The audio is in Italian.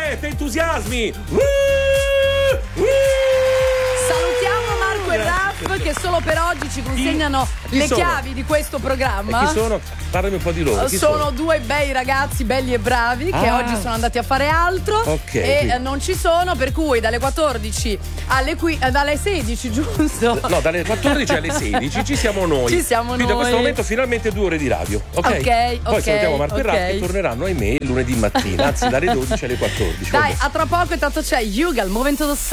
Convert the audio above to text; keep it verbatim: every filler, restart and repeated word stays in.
che entusiasmi! Uh, uh. Salutiamo Marco e Raff che solo per oggi ci consegnano Chi le sono? chiavi di questo programma. E chi sono? Parlami un po' di loro. Chi sono, sono due bei ragazzi belli e bravi che Ah. oggi sono andati a fare altro Ok, e quindi. eh, non ci sono, per cui dalle quattordici alle qui, eh, dalle sedici, giusto? No, dalle quattordici alle sedici ci siamo noi. Ci siamo Quindi da noi. questo momento finalmente due ore di radio. Ok? Ok, Poi ok, salutiamo Marco e ok. Raff che torneranno ahimè lunedì mattina, anzi dalle dodici alle quattordici. Dai, Vabbè. a tra poco e tanto c'è Yugal, Moving to the